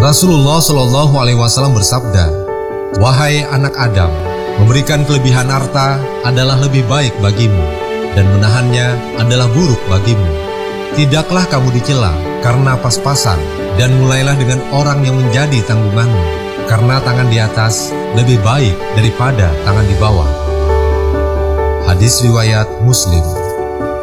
Rasulullah Shallallahu Alaihi Wasallam bersabda, "Wahai anak Adam, memberikan kelebihan harta adalah lebih baik bagimu, dan menahannya adalah buruk bagimu. Tidaklah kamu dicela karena pas-pasan, dan mulailah dengan orang yang menjadi tanggunganmu, karena tangan di atas lebih baik daripada tangan di bawah." Hadis riwayat Muslim.